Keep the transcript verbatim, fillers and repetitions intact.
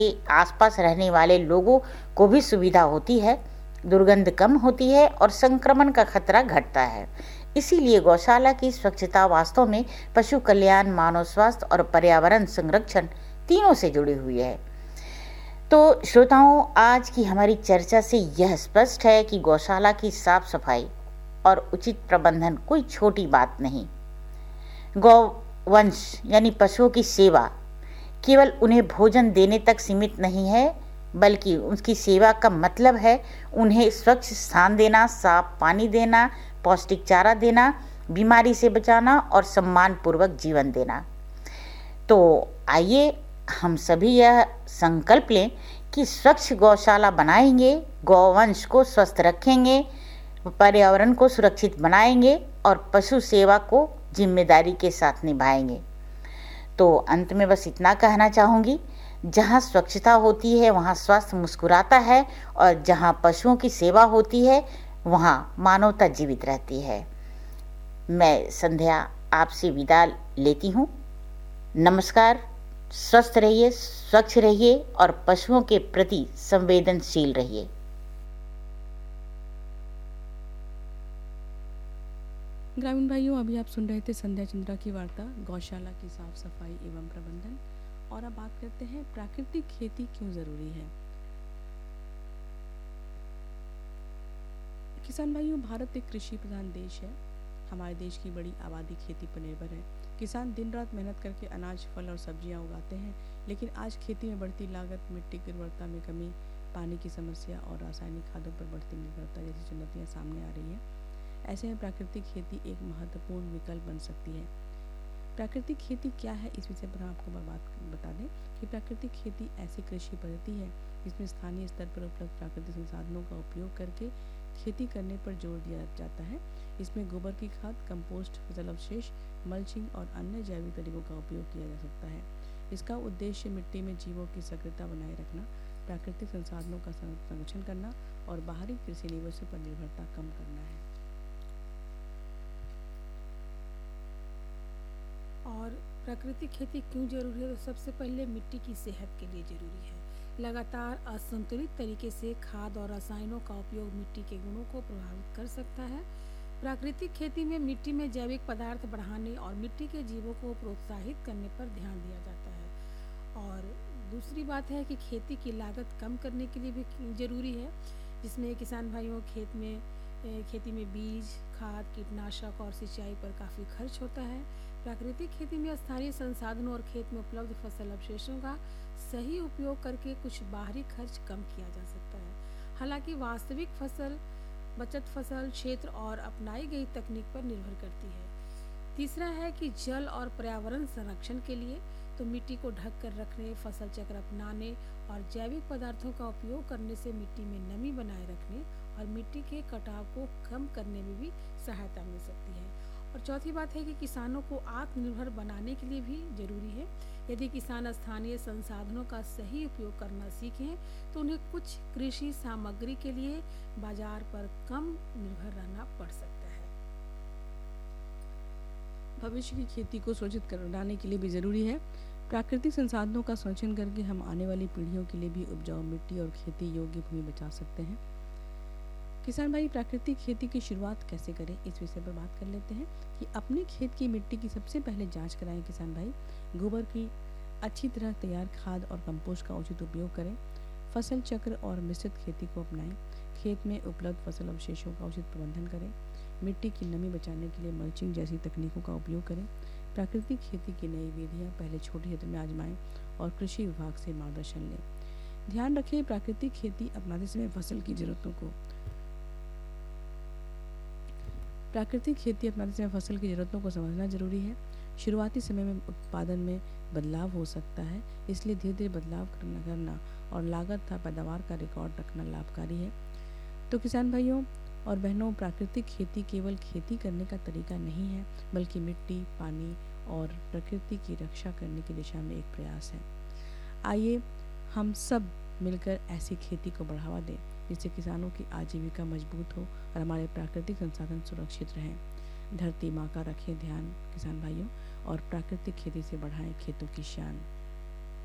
के आसपास रहने वाले लोगों को भी सुविधा होती है, दुर्गंध कम होती है और संक्रमण का खतरा घटता है। इसीलिए गौशाला की स्वच्छता वास्तव में पशु कल्याण, मानव स्वास्थ्य और पर्यावरण संरक्षण तीनों से जुड़ी हुई है। तो श्रोताओं, आज की हमारी चर्चा से यह स्पष्ट है कि गौशाला की साफ सफाई और उचित प्रबंधन कोई छोटी बात नहीं। गौवंश यानी पशुओं की सेवा केवल उन्हें भोजन देने तक सीमित नहीं है, बल्कि उसकी सेवा का मतलब है उन्हें स्वच्छ स्थान देना, साफ पानी देना, पौष्टिक चारा देना, बीमारी से बचाना और सम्मान पूर्वक जीवन देना। तो आइए हम सभी यह संकल्प लें कि स्वच्छ गौशाला बनाएंगे, गौवंश को स्वस्थ रखेंगे, पर्यावरण को सुरक्षित बनाएंगे और पशु सेवा को जिम्मेदारी के साथ निभाएंगे। तो अंत में बस इतना कहना चाहूँगी, जहाँ स्वच्छता होती है वहाँ स्वास्थ्य मुस्कुराता है और जहाँ पशुओं की सेवा होती है वहाँ मानवता जीवित रहती है। मैं संध्या आपसे विदा लेती हूँ। नमस्कार। स्वस्थ रहिए, स्वच्छ रहिए और पशुओं के प्रति संवेदनशील रहिए। ग्रामीण भाइयों, अभी आप सुन रहे थे संध्या चंद्रा की वार्ता गौशाला की साफ सफाई एवं प्रबंधन। और अब बात करते हैं प्राकृतिक खेती क्यों जरूरी है। किसान भाइयों, भारत एक कृषि प्रधान देश है। हमारे देश की बड़ी आबादी खेती पर निर्भर है। किसान दिन रात मेहनत करके अनाज, फल और सब्जियां उगाते हैं, लेकिन आज खेती में बढ़ती लागत, मिट्टी की उर्वरता में कमी, पानी की समस्या और रासायनिक खादों पर बढ़ती निर्भरता जैसी चुनौतियां सामने आ रही हैं। ऐसे में प्राकृतिक खेती एक महत्वपूर्ण विकल्प बन सकती है। प्राकृतिक खेती क्या है, इस विषय पर हम आपको बात बता दें कि प्राकृतिक खेती ऐसी कृषि पद्धति है जिसमें स्थानीय स्तर पर उपलब्ध प्राकृतिक संसाधनों का उपयोग करके खेती करने पर जोर दिया जाता है। इसमें गोबर की खाद, कंपोस्ट, फसल अवशेष, मल्चिंग और अन्य जैविक तरीकों का उपयोग किया जा सकता है। इसका उद्देश्य मिट्टी में जीवों की सक्रियता बनाए रखना, प्राकृतिक संसाधनों का संरक्षण करना और बाहरी कृषि निवेशों पर निर्भरता कम करना है। और प्राकृतिक खेती क्यों जरूरी है, तो सबसे पहले मिट्टी की सेहत के लिए जरूरी है। लगातार असंतुलित तरीके से खाद और रसायनों का उपयोग मिट्टी के गुणों को प्रभावित कर सकता है। प्राकृतिक खेती में मिट्टी में जैविक पदार्थ बढ़ाने और मिट्टी के जीवों को प्रोत्साहित करने पर ध्यान दिया जाता है। और दूसरी बात है कि खेती की लागत कम करने के लिए भी जरूरी है, जिसमें किसान भाइयों खेत में खेती में बीज, खाद, कीटनाशक और सिंचाई पर काफ़ी खर्च होता है। प्राकृतिक खेती में स्थानीय संसाधनों और खेत में उपलब्ध फसल अवशेषों का सही उपयोग करके कुछ बाहरी खर्च कम किया जा सकता है। हालांकि वास्तविक फसल बचत फसल क्षेत्र और अपनाई गई तकनीक पर निर्भर करती है। तीसरा है कि जल और पर्यावरण संरक्षण के लिए तो मिट्टी को ढक कर रखने, फसल चक्र अपनाने और जैविक पदार्थों का उपयोग करने से मिट्टी में नमी बनाए रखने और मिट्टी के कटाव को कम करने में भी सहायता मिल सकती है। और चौथी बात है कि किसानों को आत्मनिर्भर बनाने के लिए भी जरूरी है। यदि किसान स्थानीय संसाधनों का सही उपयोग करना सीखें तो उन्हें कुछ कृषि सामग्री के लिए बाजार पर कम निर्भर रहना पड़ सकता है। भविष्य की खेती को सुरक्षित कराने के लिए भी जरूरी है। प्राकृतिक संसाधनों का संरक्षण करके हम आने वाली पीढ़ियों के लिए भी उपजाऊ मिट्टी और खेती योग्य भूमि बचा सकते हैं। किसान भाई, प्राकृतिक खेती की शुरुआत कैसे करें, इस विषय पर बात कर लेते हैं कि अपने खेत की मिट्टी की सबसे पहले जांच कराएं। किसान भाई, गोबर की अच्छी तरह तैयार खाद और कंपोस्ट का उचित उपयोग करें। फसल चक्र और मिश्रित खेती को अपनाएं। खेत में उपलब्ध फसल अवशेषों का उचित प्रबंधन करें। मिट्टी की नमी बचाने के लिए मल्चिंग जैसी तकनीकों का उपयोग करें। प्राकृतिक खेती की नई विधियाँ पहले छोटे क्षेत्र में आजमाएं और कृषि विभाग से मार्गदर्शन लें। ध्यान रखें, प्राकृतिक खेती अपनाते समय फसल की जरूरतों को प्राकृतिक खेती अपनाते समय फसल की ज़रूरतों को समझना जरूरी है। शुरुआती समय में उत्पादन में बदलाव हो सकता है, इसलिए धीरे धीरे बदलाव करना करना और लागत तथा पैदावार का रिकॉर्ड रखना लाभकारी है। तो किसान भाइयों और बहनों, प्राकृतिक खेती केवल खेती करने का तरीका नहीं है, बल्कि मिट्टी, पानी और प्रकृति की रक्षा करने की दिशा में एक प्रयास है। आइए हम सब मिलकर ऐसी खेती को बढ़ावा दें जिससे किसानों की आजीविका मजबूत हो और हमारे प्राकृतिक संसाधन सुरक्षित रहें। धरती माँ का रखें ध्यान किसान भाइयों और प्राकृतिक खेती से बढ़ाएं खेतों की शान।